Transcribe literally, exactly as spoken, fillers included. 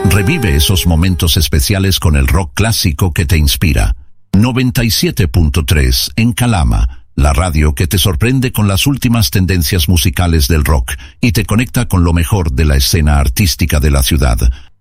Revive esos momentos especiales con el rock clásico que te inspira. noventa y siete punto tres en Calama, la radio que te sorprende con las últimas tendencias musicales del rock y te conecta con lo mejor de la escena artística de la ciudad.